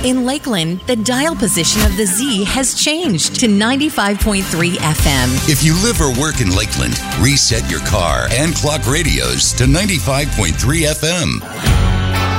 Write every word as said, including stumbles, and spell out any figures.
In Lakeland, the dial position of the Z has changed to ninety-five point three F M. If you live or work in Lakeland, reset your car and clock radios to ninety-five point three F M.